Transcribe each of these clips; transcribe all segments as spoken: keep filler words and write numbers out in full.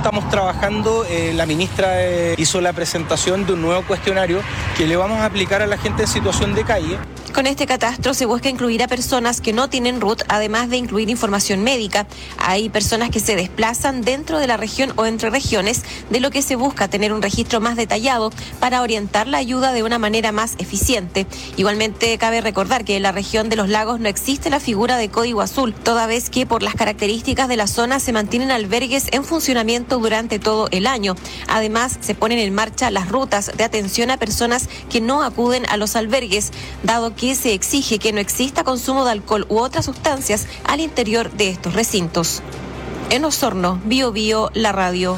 estamos trabajando, eh, la ministra eh, hizo la presentación de un nuevo cuestionario que le vamos a aplicar a la gente en situación de calle. Con este catastro se busca incluir a personas que no tienen R U T, además de incluir información médica. Hay personas que se desplazan dentro de la región o entre regiones, de lo que se busca tener un registro más detallado para orientar la ayuda de una manera más eficiente. Igualmente, cabe recordar que en la región de los lagos no existe la figura de código azul, toda vez que por las características de la zona se mantienen albergues en funcionamiento durante todo el año. Además, se ponen en marcha las rutas de atención a personas que no acuden a los albergues, dado que que se exige que no exista consumo de alcohol u otras sustancias al interior de estos recintos. En Osorno, Bio Bio, la radio.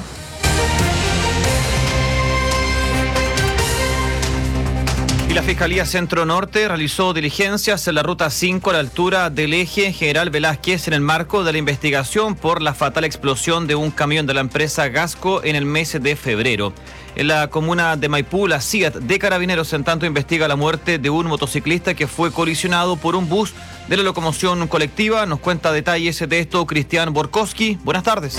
Y la Fiscalía Centro Norte realizó diligencias en la Ruta cinco a la altura del eje General Velázquez en el marco de la investigación por la fatal explosión de un camión de la empresa Gasco en el mes de febrero. En la comuna de Maipú, la C I A T de Carabineros en tanto investiga la muerte de un motociclista que fue colisionado por un bus de la locomoción colectiva. Nos cuenta detalles de esto Cristian Borkowski. Buenas tardes.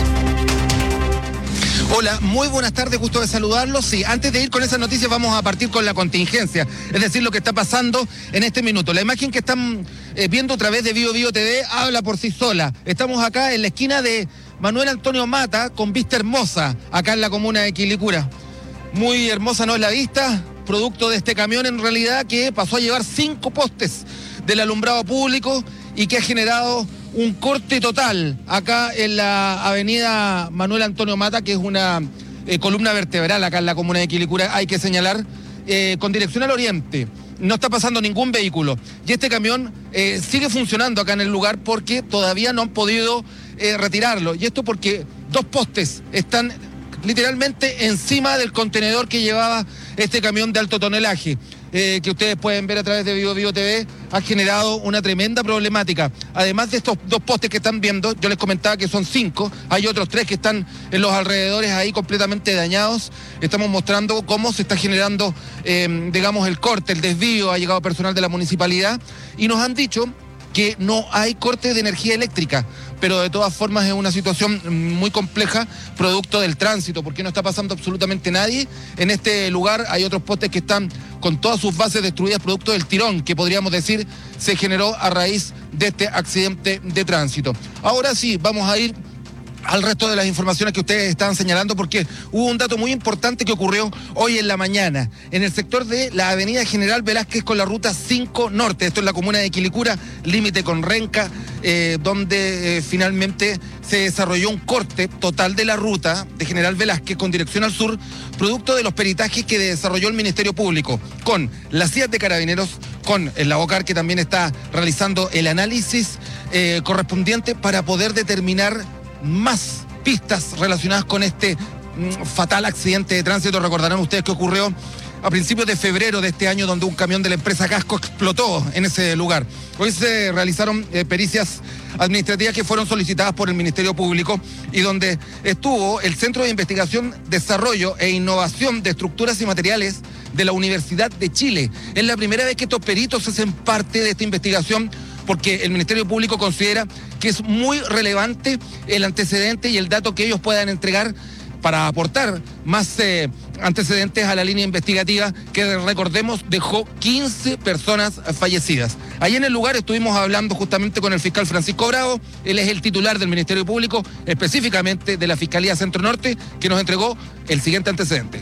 Hola, muy buenas tardes, gusto de saludarlos. Sí, antes de ir con esas noticias vamos a partir con la contingencia, es decir, lo que está pasando en este minuto. La imagen que están eh, viendo a través de Bio Bio T V habla por sí sola. Estamos acá en la esquina de Manuel Antonio Mata con vista hermosa, acá en la comuna de Quilicura. Muy hermosa no es la vista, producto de este camión en realidad que pasó a llevar cinco postes del alumbrado público y que ha generado un corte total acá en la avenida Manuel Antonio Mata, que es una eh, columna vertebral acá en la comuna de Quilicura, hay que señalar, eh, con dirección al oriente. No está pasando ningún vehículo. Y este camión eh, sigue funcionando acá en el lugar porque todavía no han podido eh, retirarlo. Y esto porque dos postes están literalmente encima del contenedor que llevaba este camión de alto tonelaje, eh, que ustedes pueden ver a través de Bio Bio T V, ha generado una tremenda problemática. Además de estos dos postes que están viendo, yo les comentaba que son cinco, hay otros tres que están en los alrededores ahí completamente dañados. Estamos mostrando cómo se está generando, eh, digamos, el corte, el desvío. Ha llegado personal de la municipalidad y nos han dicho que no hay corte de energía eléctrica, pero de todas formas es una situación muy compleja, producto del tránsito, porque no está pasando absolutamente nadie en este lugar. Hay otros postes que están con todas sus bases destruidas, producto del tirón, que podríamos decir se generó a raíz de este accidente de tránsito. Ahora sí, vamos a ir al resto de las informaciones que ustedes estaban señalando, porque hubo un dato muy importante que ocurrió hoy en la mañana en el sector de la avenida General Velázquez con la ruta cinco Norte. Esto es la comuna de Quilicura, límite con Renca, eh, donde eh, finalmente se desarrolló un corte total de la ruta de General Velázquez con dirección al sur, producto de los peritajes que desarrolló el Ministerio Público con la C I A T de Carabineros, con el Lavocar, que también está realizando el análisis eh, correspondiente para poder determinar más pistas relacionadas con este mm, fatal accidente de tránsito. Recordarán ustedes que ocurrió a principios de febrero de este año, donde un camión de la empresa Gasco explotó en ese lugar. Hoy se realizaron eh, pericias administrativas que fueron solicitadas por el Ministerio Público y donde estuvo el Centro de Investigación, Desarrollo e Innovación de Estructuras y Materiales de la Universidad de Chile. Es la primera vez que estos peritos hacen parte de esta investigación, porque el Ministerio Público considera que es muy relevante el antecedente y el dato que ellos puedan entregar para aportar más eh, antecedentes a la línea investigativa que, recordemos, dejó quince personas fallecidas. Allí en el lugar estuvimos hablando justamente con el fiscal Francisco Bravo. Él es el titular del Ministerio Público, específicamente de la Fiscalía Centro Norte, que nos entregó el siguiente antecedente.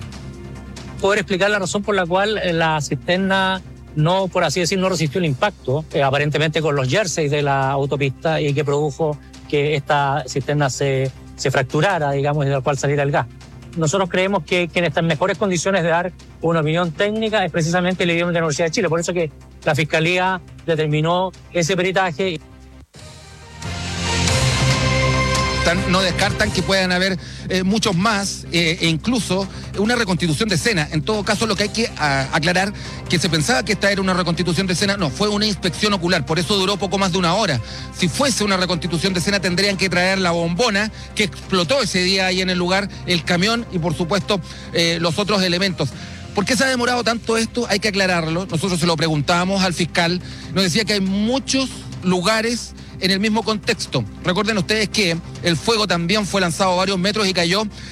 Poder explicar la razón por la cual la cisterna no, por así decir, no resistió el impacto, eh, aparentemente con los jerseys de la autopista, y que produjo que esta cisterna se, se fracturara, digamos, y de la cual saliera el gas. Nosotros creemos que quien está en mejores condiciones de dar una opinión técnica es precisamente el idioma de la Universidad de Chile. Por eso que la Fiscalía determinó ese peritaje. No descartan que puedan haber eh, muchos más eh, e incluso una reconstitución de escena. En todo caso, lo que hay que a, aclarar, que se pensaba que esta era una reconstitución de escena, no, fue una inspección ocular, por eso duró poco más de una hora. Si fuese una reconstitución de escena, tendrían que traer la bombona que explotó ese día ahí en el lugar, el camión y por supuesto eh, los otros elementos. ¿Por qué se ha demorado tanto esto? Hay que aclararlo. Nosotros se lo preguntábamos al fiscal, nos decía que hay muchos lugares en el mismo contexto. Recuerden ustedes que el fuego también fue lanzado a varios metros y cayó